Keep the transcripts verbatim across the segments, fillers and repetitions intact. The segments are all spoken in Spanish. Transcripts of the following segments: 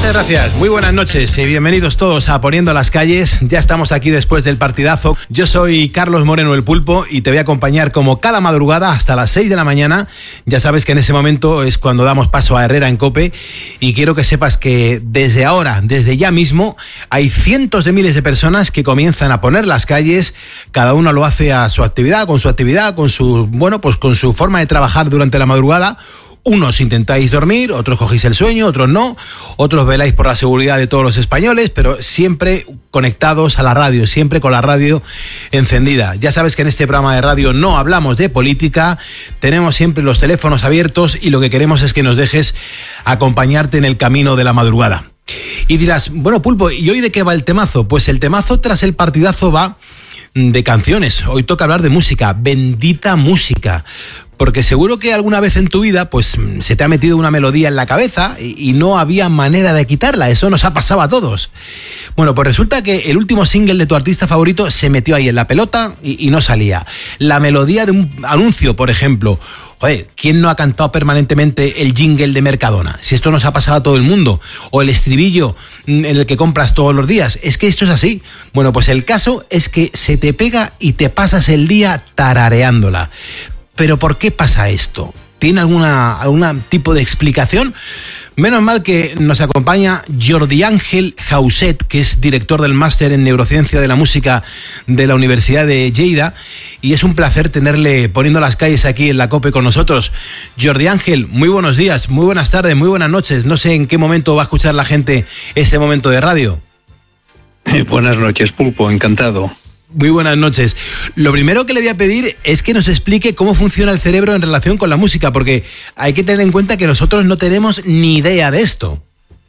Muchas gracias, muy buenas noches y bienvenidos todos a Poniendo las Calles. Ya estamos aquí después del partidazo. Yo soy Carlos Moreno el Pulpo y te voy a acompañar como cada madrugada hasta las seis de la mañana. Ya sabes que en ese momento es cuando damos paso a Herrera en COPE y quiero que sepas que desde ahora, desde ya mismo, hay cientos de miles de personas que comienzan a poner las calles. Cada uno lo hace a su actividad, con su actividad, con su, bueno, pues con su forma de trabajar durante la madrugada. Unos intentáis dormir, otros cogéis el sueño, otros no, otros veláis por la seguridad de todos los españoles, pero siempre conectados a la radio, siempre con la radio encendida. Ya sabes que en este programa de radio no hablamos de política, tenemos siempre los teléfonos abiertos y lo que queremos es que nos dejes acompañarte en el camino de la madrugada. Y dirás, bueno, Pulpo, ¿y hoy de qué va el temazo? Pues el temazo tras el partidazo va de canciones. Hoy toca hablar de música, bendita música. Porque seguro que alguna vez en tu vida pues se te ha metido una melodía en la cabeza y, y no había manera de quitarla. Eso nos ha pasado a todos. Bueno, pues resulta que el último single de tu artista favorito se metió ahí en la pelota y, y no salía. La melodía de un anuncio, por ejemplo. Joder, ¿quién no ha cantado permanentemente el jingle de Mercadona? Si esto nos ha pasado a todo el mundo. O el estribillo en el que compras todos los días. Es que esto es así. Bueno, pues el caso es que se te pega y te pasas el día tarareándola. ¿Pero por qué pasa esto? ¿Tiene alguna algún tipo de explicación? Menos mal que nos acompaña Jordi Ángel Jauset, que es director del máster en Neurociencia de la Música de la Universidad de Lleida, y es un placer tenerle poniendo las calles aquí en la COPE con nosotros. Jordi Ángel, muy buenos días, muy buenas tardes, muy buenas noches. No sé en qué momento va a escuchar la gente este momento de radio. Eh, buenas noches, Pulpo, encantado. Muy buenas noches. Lo primero que le voy a pedir es que nos explique cómo funciona el cerebro en relación con la música, porque hay que tener en cuenta que nosotros no tenemos ni idea de esto.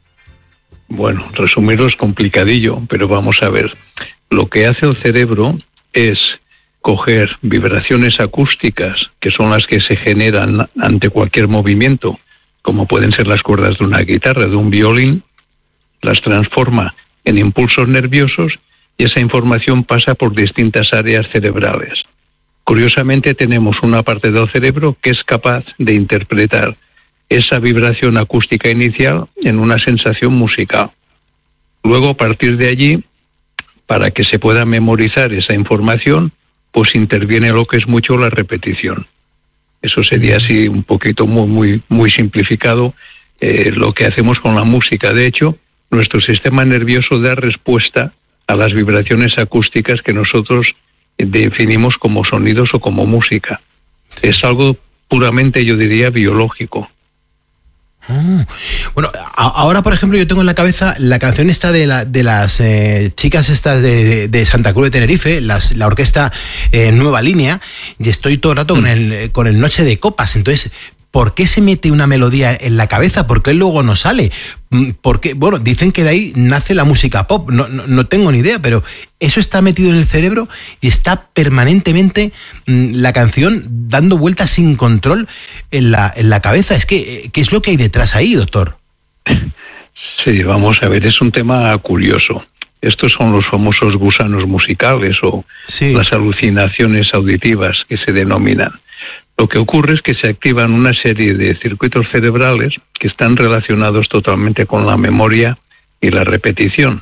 Bueno, resumirlo es complicadillo, pero vamos a ver. Lo que hace el cerebro es coger vibraciones acústicas, que son las que se generan ante cualquier movimiento, como pueden ser las cuerdas de una guitarra, de un violín, las transforma en impulsos nerviosos y esa información pasa por distintas áreas cerebrales. Curiosamente, tenemos una parte del cerebro que es capaz de interpretar esa vibración acústica inicial en una sensación musical. Luego, a partir de allí, para que se pueda memorizar esa información, pues interviene lo que es mucho la repetición. Eso sería así un poquito muy, muy, muy simplificado eh, lo que hacemos con la música. De hecho, nuestro sistema nervioso da respuesta a las vibraciones acústicas que nosotros definimos como sonidos o como música. Es algo puramente, yo diría, biológico. Oh. Bueno, a- ahora por ejemplo yo tengo en la cabeza la canción esta de, la, de las eh, chicas estas de, de Santa Cruz de Tenerife, las, la orquesta eh, Nueva Línea, y estoy todo el rato mm. con, el, con el Noche de Copas. Entonces, ¿por qué se mete una melodía en la cabeza? ¿Por qué luego no sale? Porque, bueno, dicen que de ahí nace la música pop. No, no, no tengo ni idea, pero eso está metido en el cerebro y está permanentemente mmm, la canción dando vueltas sin control en la, en la cabeza. Es que, ¿qué es lo que hay detrás ahí, doctor? Sí, vamos a ver, es un tema curioso. Estos son los famosos gusanos musicales o sí. las alucinaciones auditivas que se denominan. Lo que ocurre es que se activan una serie de circuitos cerebrales que están relacionados totalmente con la memoria y la repetición.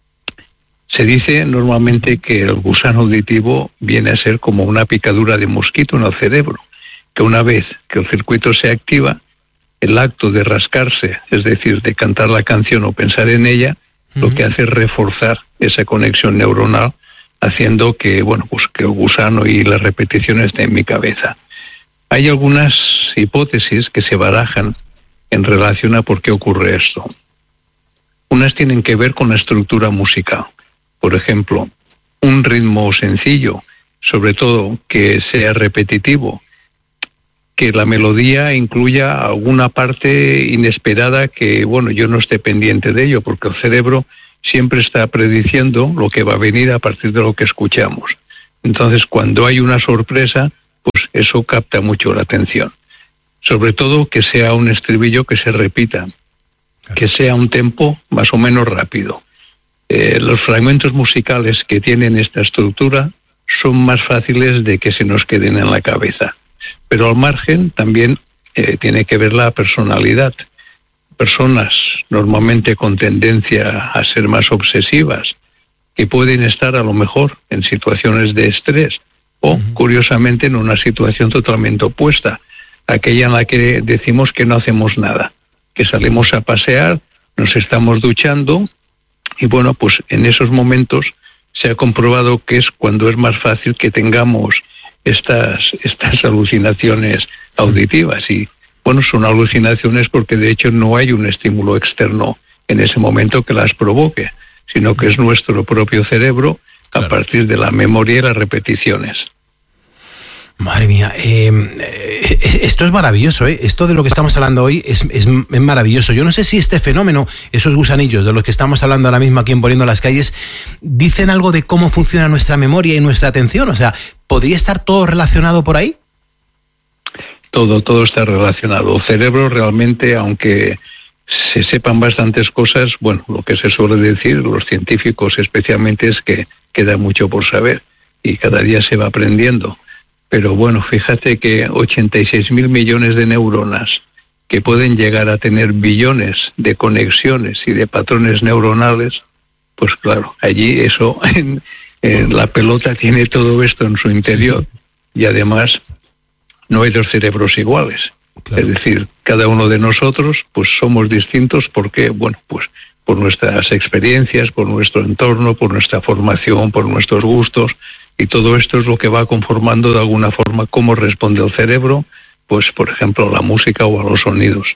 Se dice normalmente que el gusano auditivo viene a ser como una picadura de mosquito en el cerebro, que una vez que el circuito se activa, el acto de rascarse, es decir, de cantar la canción o pensar en ella, uh-huh. lo que hace es reforzar esa conexión neuronal, haciendo que, bueno, pues que el gusano y la repetición estén en mi cabeza. Hay algunas hipótesis que se barajan en relación a por qué ocurre esto. Unas tienen que ver con la estructura musical. Por ejemplo, un ritmo sencillo, sobre todo que sea repetitivo, que la melodía incluya alguna parte inesperada que, bueno, yo no esté pendiente de ello, porque el cerebro siempre está prediciendo lo que va a venir a partir de lo que escuchamos. Entonces, cuando hay una sorpresa, pues eso capta mucho la atención. Sobre todo que sea un estribillo que se repita, que sea un tempo más o menos rápido. Eh, los fragmentos musicales que tienen esta estructura son más fáciles de que se nos queden en la cabeza. Pero al margen también eh, tiene que ver la personalidad. personas normalmente con tendencia a ser más obsesivas, que pueden estar a lo mejor en situaciones de estrés o, uh-huh. curiosamente, en una situación totalmente opuesta, aquella en la que decimos que no hacemos nada, que salimos a pasear, nos estamos duchando y, bueno, pues en esos momentos se ha comprobado que es cuando es más fácil que tengamos estas, estas alucinaciones auditivas. Y, bueno, son alucinaciones porque de hecho no hay un estímulo externo en ese momento que las provoque, sino que es nuestro propio cerebro a claro. partir de la memoria y las repeticiones. Madre mía, eh, eh, esto es maravilloso, ¿eh? Esto de lo que estamos hablando hoy es, es, es maravilloso. Yo no sé si este fenómeno, esos gusanillos de los que estamos hablando ahora mismo aquí en Poniendo las Calles, dicen algo de cómo funciona nuestra memoria y nuestra atención. O sea, ¿podría estar todo relacionado por ahí? Todo, todo está relacionado. El cerebro realmente, aunque se sepan bastantes cosas, bueno, lo que se suele decir, los científicos especialmente, es que queda mucho por saber y cada día se va aprendiendo. Pero bueno, fíjate que ochenta y seis mil millones de neuronas que pueden llegar a tener billones de conexiones y de patrones neuronales, pues claro, allí eso, en, en la pelota tiene todo esto en su interior y además no hay dos cerebros iguales. Claro. Es decir, cada uno de nosotros pues somos distintos porque, bueno, pues por nuestras experiencias, por nuestro entorno, por nuestra formación, por nuestros gustos. Y todo esto es lo que va conformando de alguna forma cómo responde el cerebro, pues por ejemplo a la música o a los sonidos.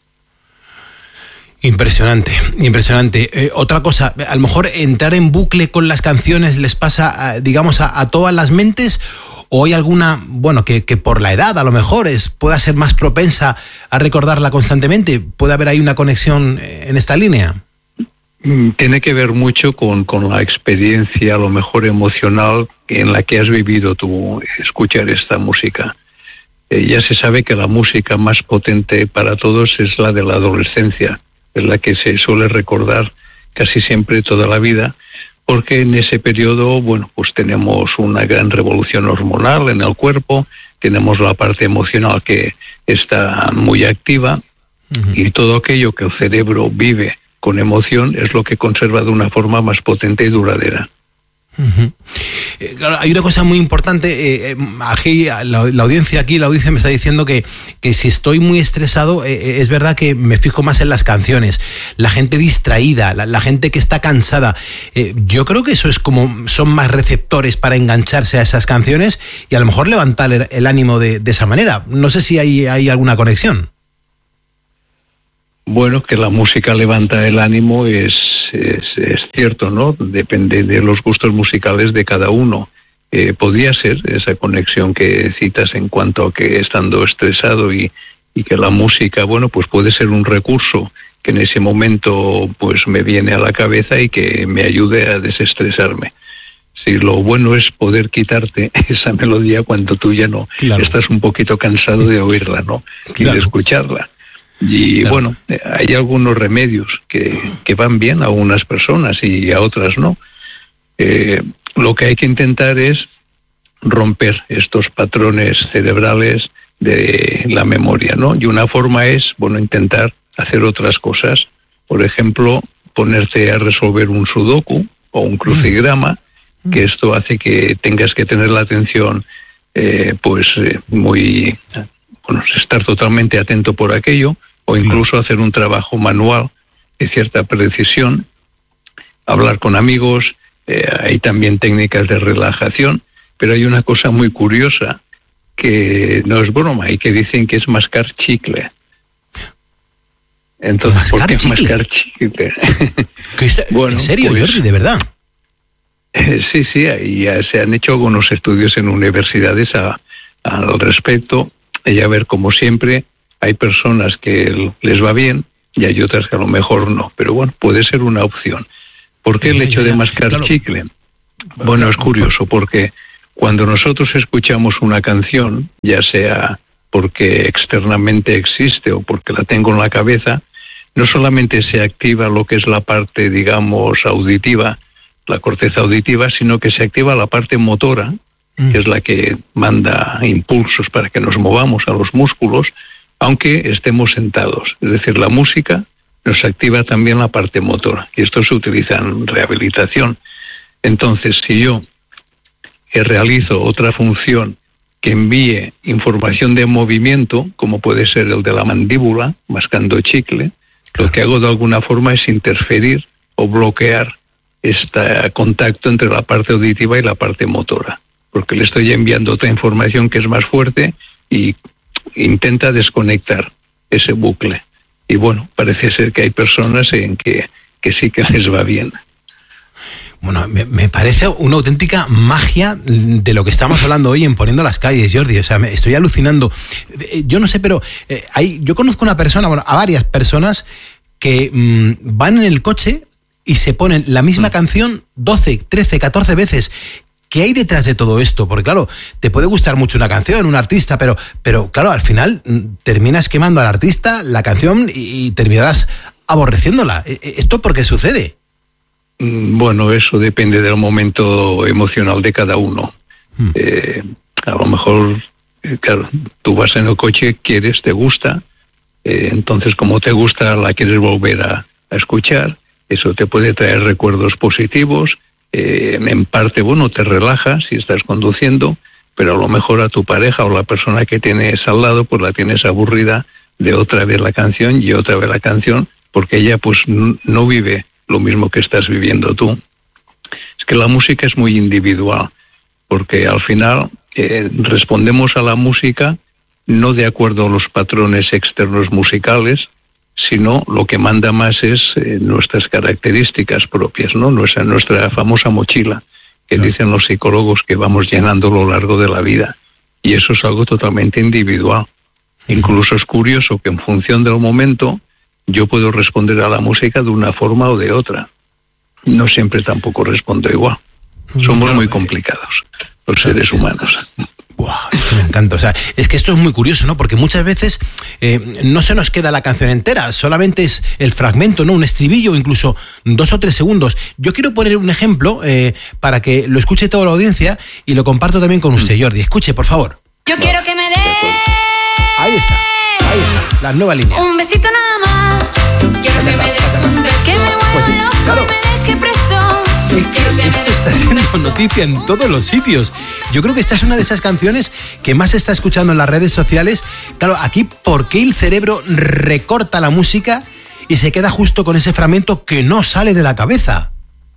Impresionante, impresionante. Eh, otra cosa, a lo mejor entrar en bucle con las canciones les pasa, a, digamos, a, a todas las mentes, o hay alguna, bueno, que, que por la edad a lo mejor es, pueda ser más propensa a recordarla constantemente. ¿Puede haber ahí una conexión en esta línea? Tiene que ver mucho con, con la experiencia, a lo mejor emocional, en la que has vivido tú escuchar esta música. Eh, ya se sabe que la música más potente para todos es la de la adolescencia, es la que se suele recordar casi siempre toda la vida, porque en ese periodo, bueno, pues tenemos una gran revolución hormonal en el cuerpo, tenemos la parte emocional que está muy activa, uh-huh. y todo aquello que el cerebro vive con emoción es lo que conserva de una forma más potente y duradera. Uh-huh. Eh, claro, hay una cosa muy importante, eh, eh, aquí, la, la audiencia aquí, la audiencia me está diciendo que, que si estoy muy estresado, eh, es verdad que me fijo más en las canciones, la gente distraída, la, la gente que está cansada, eh, yo creo que eso es como, son más receptores para engancharse a esas canciones y a lo mejor levantar el, el ánimo de, de esa manera. No sé si hay, hay alguna conexión. Bueno, que la música levanta el ánimo es, es, es cierto, ¿no? Depende de los gustos musicales de cada uno. Eh, podría ser esa conexión que citas en cuanto a que estando estresado y, y que la música, bueno, pues puede ser un recurso que en ese momento pues me viene a la cabeza y que me ayude a desestresarme. Sí, lo bueno es poder quitarte esa melodía cuando tú ya no claro. estás un poquito cansado de oírla, ¿no? Claro. Y de escucharla. Y claro. bueno, hay algunos remedios que, que van bien a unas personas y a otras no. Eh, lo que hay que intentar es romper estos patrones cerebrales de la memoria, ¿no? Y una forma es, bueno, intentar hacer otras cosas. Por ejemplo, ponerte a resolver un sudoku o un crucigrama, mm. que esto hace que tengas que tener la atención, eh, pues, eh, muy... Bueno, estar totalmente atento por aquello, o incluso hacer un trabajo manual de cierta precisión, hablar con amigos, eh, hay también técnicas de relajación, pero hay una cosa muy curiosa que no es broma y que dicen que es mascar chicle. Entonces, ¿por qué mascar chicle? Bueno, ¿en serio, pues, Jordi, de verdad? Eh, sí, sí, y ya se han hecho algunos estudios en universidades a, a, al respecto. Y a ver, como siempre, hay personas que les va bien y hay otras que a lo mejor no. Pero bueno, puede ser una opción. ¿Por qué el hecho de mascar claro. chicle? Bueno, claro. es curioso, porque cuando nosotros escuchamos una canción, ya sea porque externamente existe o porque la tengo en la cabeza, no solamente se activa lo que es la parte, digamos, auditiva, la corteza auditiva, sino que se activa la parte motora, que es la que manda impulsos para que nos movamos a los músculos, aunque estemos sentados. Es decir, la música nos activa también la parte motora, y esto se utiliza en rehabilitación. Entonces, si yo realizo otra función que envíe información de movimiento, como puede ser el de la mandíbula, mascando chicle, claro, lo que hago de alguna forma es interferir o bloquear este contacto entre la parte auditiva y la parte motora, porque le estoy enviando otra información que es más fuerte y intenta desconectar ese bucle. Y bueno, parece ser que hay personas en que, que sí que les va bien. Bueno, me, me parece una auténtica magia de lo que estamos hablando hoy en Poniendo las Calles, Jordi. O sea, me estoy alucinando. Yo no sé, pero eh, hay, yo conozco una persona, bueno, a varias personas que mmm, van en el coche y se ponen la misma mm. canción doce, trece, catorce veces. ¿Qué hay detrás de todo esto? Porque claro, te puede gustar mucho una canción, un artista, pero, pero claro, al final terminas quemando al artista, la canción, y, y terminarás aborreciéndola. ¿Esto por qué sucede? Bueno, eso depende del momento emocional de cada uno. Hmm. Eh, a lo mejor, eh, claro, tú vas en el coche, quieres, te gusta, eh, entonces como te gusta, la quieres volver a, a escuchar, eso te puede traer recuerdos positivos, eh, en parte, bueno, te relaja si estás conduciendo, pero a lo mejor a tu pareja o la persona que tienes al lado, pues la tienes aburrida de otra vez la canción y otra vez la canción, porque ella pues n- no vive lo mismo que estás viviendo tú. Es que la música es muy individual, porque al final eh, respondemos a la música no de acuerdo a los patrones externos musicales, sino lo que manda más es eh, nuestras características propias, ¿no? Nuestra, nuestra famosa mochila, que claro, dicen los psicólogos que vamos llenando a lo largo de la vida. Y eso es algo totalmente individual. Uh-huh. Incluso es curioso que en función del momento yo puedo responder a la música de una forma o de otra. No siempre tampoco respondo igual. Somos claro, muy complicados, los claro, seres humanos. Wow, es que me encanta. O sea, es que esto es muy curioso, ¿no? Porque muchas veces eh, no se nos queda la canción entera, solamente es el fragmento, ¿no? Un estribillo, incluso dos o tres segundos. Yo quiero poner un ejemplo eh, para que lo escuche toda la audiencia y lo comparto también con usted, Jordi. Escuche, por favor. Yo no, quiero que me dé. Ahí está, ahí está, la nueva línea. Un besito nada más. Quiero que me des un beso, que me vuelva pues, loco claro, y me deje preso. Es que esto está siendo noticia en todos los sitios. Yo creo que esta es una de esas canciones que más se está escuchando en las redes sociales. Claro, aquí, ¿por qué el cerebro recorta la música y se queda justo con ese fragmento que no sale de la cabeza?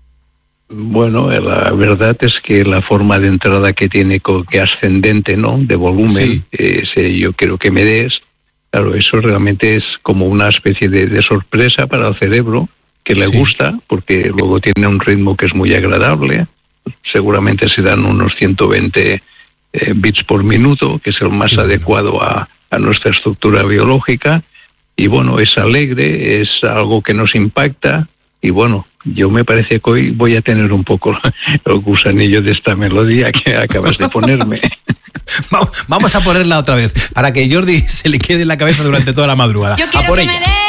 Bueno, la verdad es que la forma de entrada que tiene, que ascendente, ¿no?, de volumen, sí, ese yo quiero que me des, claro, eso realmente es como una especie de, de sorpresa para el cerebro, que le sí, gusta, porque luego tiene un ritmo que es muy agradable. Seguramente se dan unos ciento veinte eh, bits por minuto, que es el más sí, adecuado a, a nuestra estructura biológica, y bueno, es alegre, es algo que nos impacta, y bueno, yo me parece que hoy voy a tener un poco el gusanillo de esta melodía que acabas de ponerme. Vamos a ponerla otra vez, para que Jordi se le quede en la cabeza durante toda la madrugada. Yo quiero a por que ella. me dé